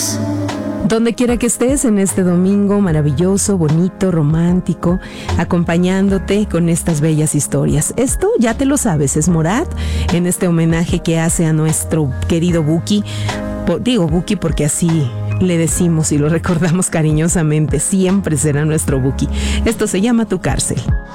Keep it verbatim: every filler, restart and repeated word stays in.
Dios. Donde quiera que estés en este domingo maravilloso, bonito, romántico, acompañándote con estas bellas historias. Esto ya te lo sabes, es Morat, en este homenaje que hace a nuestro querido Buki. Digo Buki porque así le decimos y lo recordamos cariñosamente, siempre será nuestro Buki. Esto se llama Tu Cárcel.